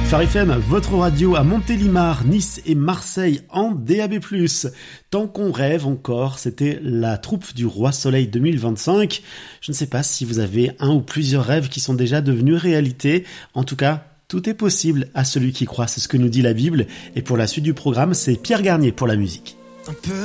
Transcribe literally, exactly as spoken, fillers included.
Phare F M, votre radio à Montélimar, Nice et Marseille en D A B plus. Tant qu'on rêve encore, c'était la troupe du Roi Soleil deux mille vingt-cinq. Je ne sais pas si vous avez un ou plusieurs rêves qui sont déjà devenus réalité. En tout cas, tout est possible à celui qui croit, c'est ce que nous dit la Bible. Et pour la suite du programme, c'est Pierre Garnier pour la musique. Un peu